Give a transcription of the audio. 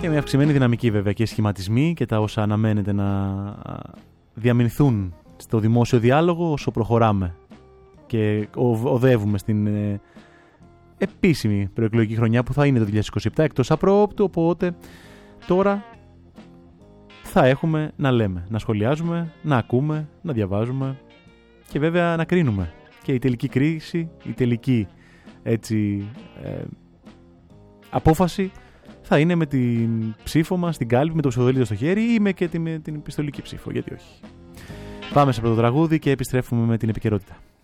Και με αυξημένη δυναμική βέβαια και σχηματισμοί και τα όσα αναμένεται να διαμηνθούν στο δημόσιο διάλογο όσο προχωράμε και οδεύουμε στην επίσημη προεκλογική χρονιά που θα είναι το 2027 εκτός απρόοπτου, οπότε τώρα θα έχουμε να λέμε, να σχολιάζουμε, να ακούμε, να διαβάζουμε και βέβαια να κρίνουμε. Και η τελική κρίση, η τελική απόφαση θα είναι με την ψήφο μας στην κάλπη, με το ψηφοδέλτιο στο χέρι ή με και την επιστολική ψήφο, γιατί όχι. Πάμε σε πρώτο τραγούδι και επιστρέφουμε με την επικαιρότητα.